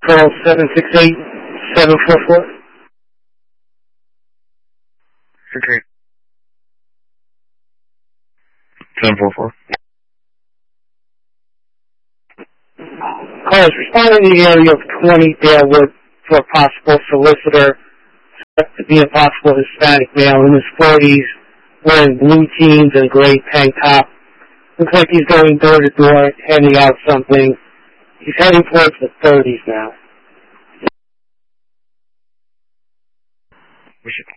Call 768-744. Okay. 744. Callers, responding to the area of 20 Dalewood for a possible solicitor to be a possible Hispanic male in his 40s, wearing blue jeans and a gray tank top. Looks like he's going door to door, handing out something. He's heading towards the 30s now. We should